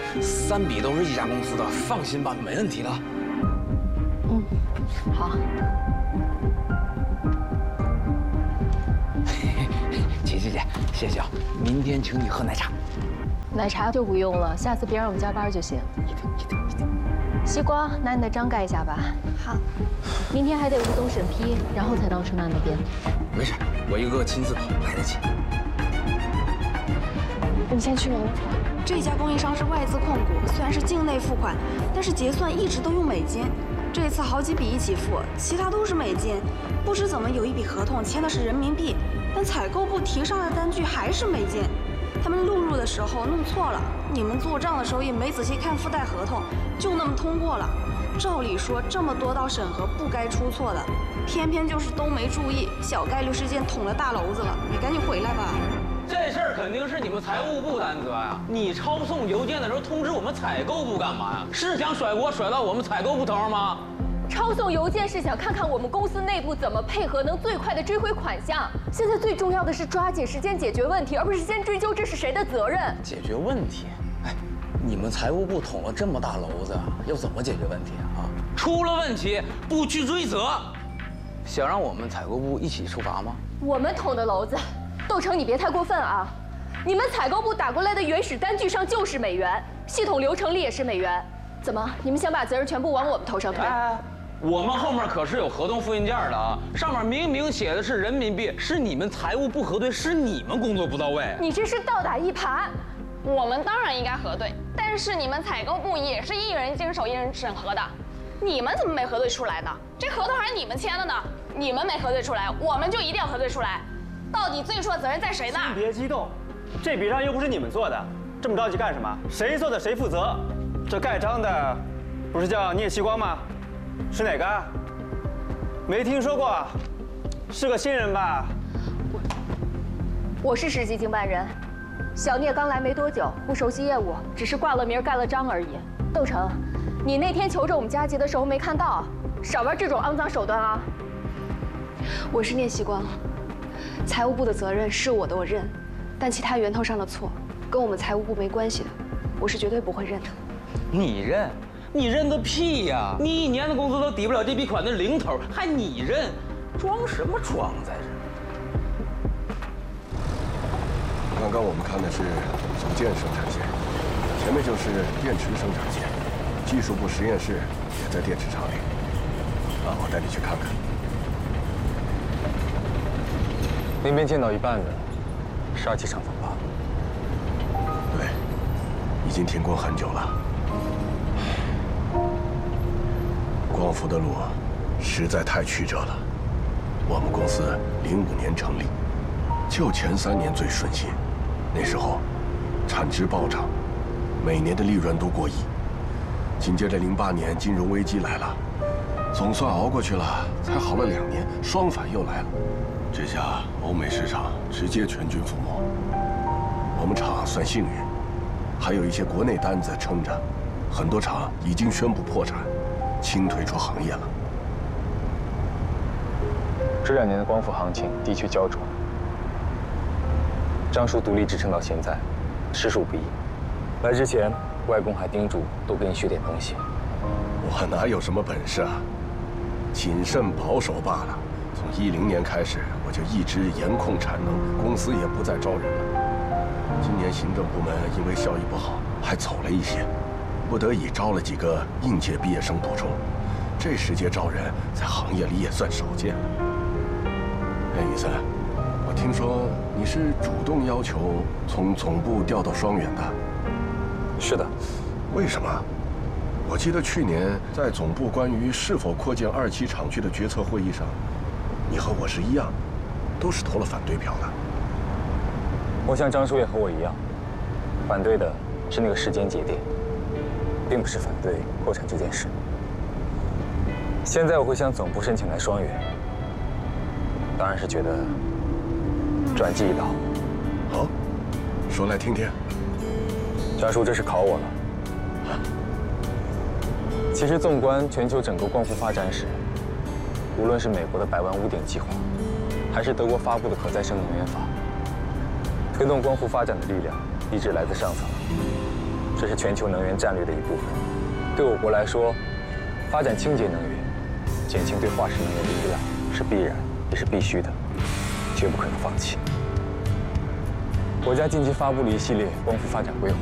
3笔都是一家公司的，放心吧，没问题的。 嗯，好。 姐，谢谢啊！明天请你喝奶茶。 奶茶就不用了，下次别让我们加班就行。 一定。 西瓜，拿你的章盖一下吧。 好。 明天还得吴总审批，然后才到春娜那边。 没事，我一个亲自跑来得及。 你先去忙。 这家供应商是外资控股，虽然是境内付款，但是结算一直都用美金。这次好几笔一起付，其他都是美金。不知怎么有一笔合同签的是人民币，但采购部提上的单据还是美金。他们录入的时候弄错了，你们做账的时候也没仔细看附带合同，就那么通过了。照理说这么多道审核不该出错的，偏偏就是都没注意，小概率事件捅了大娄子了。你赶紧回来吧。 这事儿肯定是你们财务部担责呀！你抄送邮件的时候通知我们采购部干嘛呀？是想甩锅甩到我们采购部头上吗？ 抄送邮件是想看看我们公司内部怎么配合，能最快的追回款项。现在最重要的是抓紧时间解决问题，而不是先追究这是谁的责任。 解决问题？哎，你们财务部捅了这么大娄子，要怎么解决问题啊？ 出了问题不去追责， 想让我们采购部一起处罚吗？ 我们捅的娄子，窦成你别太过分啊！你们采购部打过来的原始单据上就是美元，系统流程里也是美元，怎么你们想把责任全部往我们头上推？ 我们后面可是有合同复印件的啊，上面明明写的是人民币，是你们财务不核对，是你们工作不到位。 你这是倒打一耙。 我们当然应该核对，但是你们采购部也是一人经手一人审核的，你们怎么没核对出来呢？这合同还是你们签的呢，你们没核对出来，我们就一定要核对出来。到底最初的责任在谁那儿？ 先别激动，这笔账又不是你们做的，这么着急干什么？谁做的谁负责。这盖章的不是叫聂西光吗？是哪个？没听说过，是个新人吧？ 我是实际经办人，小聂刚来没多久，不熟悉业务，只是挂了名盖了章而已。窦成，你那天求着我们加急的时候没看到，少玩这种肮脏手段啊！ 我是聂西光，财务部的责任是我的，我认，但其他源头上的错跟我们财务部没关系的，我是绝对不会认的。 你认？你认个屁呀！你1年的工资都抵不了这笔款的零头，还你认？装什么装在这？ 刚刚我们看的是组件生产线，前面就是电池生产线，技术部实验室也在电池厂里。啊，我带你去看看。 那边建到一半的是2期厂房吧？ 对，已经停工很久了。光伏的路实在太曲折了。我们公司05年成立，就前3年最顺心，那时候产值暴涨，每年的利润都过亿。紧接着08年金融危机来了，总算熬过去了，才好了2年，双反又来了。这下欧美市场直接全军覆没。我们厂算幸运，还有一些国内单子撑着，很多厂已经宣布破产，清退出行业了。 这2年的光伏行情的确焦灼，张叔独立支撑到现在，实属不易。来之前，外公还叮嘱多给你学点东西。 我哪有什么本事啊，谨慎保守罢了。从10年开始，我就一直严控产能，公司也不再招人了。今年行政部门因为效益不好，还走了一些，不得已招了几个应届毕业生补充。这时节招人，在行业里也算少见。哎，雨森，我听说你是主动要求从总部调到双远的。 是的。 为什么？我记得去年在总部关于是否扩建2期厂区的决策会议上，你和我是一样，都是投了反对票的。 我想张叔也和我一样，反对的是那个时间节点，并不是反对扩产这件事。现在我会向总部申请来双远，当然是觉得转机已到。 好，说来听听。 张叔，这是考我了。其实，纵观全球整个光伏发展史，无论是美国的100万屋顶计划，还是德国发布的可再生能源法，推动光伏发展的力量一直来自上层。 这是全球能源战略的一部分。对我国来说，发展清洁能源，减轻对化石能源的依赖是必然也是必须的，绝不可能放弃。国家近期发布了一系列光伏发展规划。